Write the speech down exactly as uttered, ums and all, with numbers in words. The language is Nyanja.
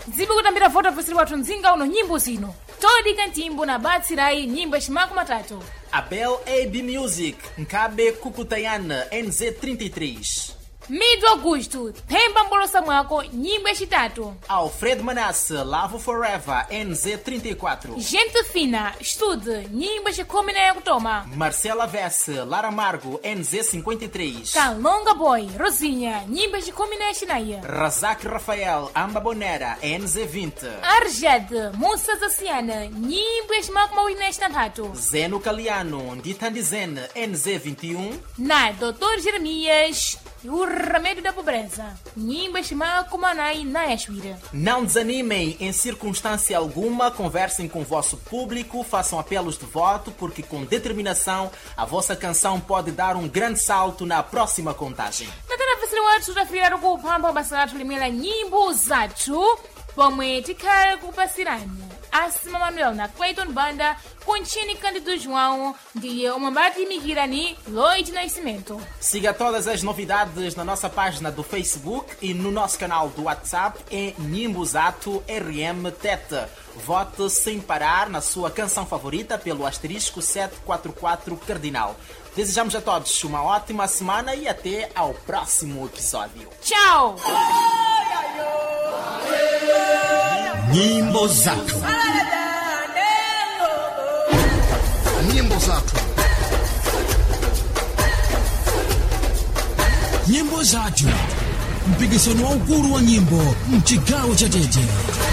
zibe kutambira voto vusiri wathu mzinga uno nyimbo zino todi kantimbo na batsirai nyimbo eshimako matatu Abel A B Music, Nkabe Kukutayana, N Z trinta e três. Mido Augusto, Themba Mbolosa Mwako, nyimbo eshitatu. Alfred Manasse, Love Forever, N Z trinta e quatro. Gente Fina, Estude, nyimbo eshikumi na yakutoma. Marcela Vesse, Lara Margo, N Z cinquenta e três. Kalonga Boy, Rosinha, nyimbo eshikumi na eshinaia. Razak Rafael, Amba Bonera, N Z vinte. Arjad, Musa Zaciana, nyimbo eshimako mawili na eshitanthatu. Zeno Caliano, Nditandizen, N Z vinte e um. Na doutor Jeremias, o remédio da pobreza. Nyimbo eshimako manai na yashwira. Não desanimem em circunstância alguma, conversem com o vosso público, façam apelos de voto, porque com determinação a vossa canção pode dar um grande salto na próxima contagem. Natana vusiri wathu tafika kupamba basa lathu limela nyimbo zathu pomwe tikhale kupasirani Asima Manuel na Clayton Banda Conchini Cândido João ndiye umambati imigirani Lloyd Nascimento. Siga todas as novidades na nossa página do Facebook e no nosso canal do WhatsApp em Nimbuzato R M Tete. Vote sem parar na sua canção favorita pelo asterisco sete quatro quatro Cardinal. Desejamos a todos uma ótima semana e até ao próximo episódio. Tchau! Nyimbo zatu. Nyimbo zatu. Nyimbo zatu. Mpigisano wa ukuru wa nyimbo mchigawo cha Tete.